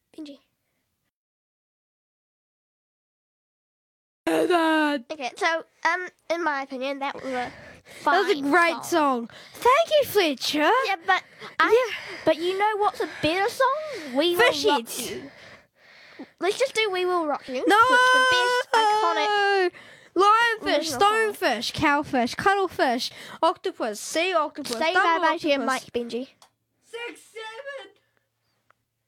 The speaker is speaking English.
Benji. Okay, so in my opinion, that was a That fine was a great song. Thank you, Fletcher. Yeah, but you know what's a better song? We Fish Will Rock Heads. You. Let's just do We Will Rock You. No! It's the best iconic. Lionfish, original song. stonefish, cowfish, cuttlefish, octopus, sea octopus, Say double bye bye to your octopus. mic, Benji.